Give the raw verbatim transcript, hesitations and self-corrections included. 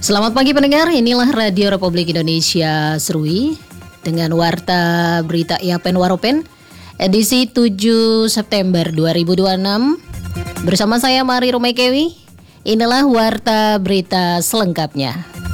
Selamat pagi pendengar, inilah Radio Republik Indonesia Serui dengan Warta Berita Yapen Waropen edisi tujuh September dua ribu dua puluh enam. Bersama saya Mari Rumekewi, inilah Warta Berita selengkapnya.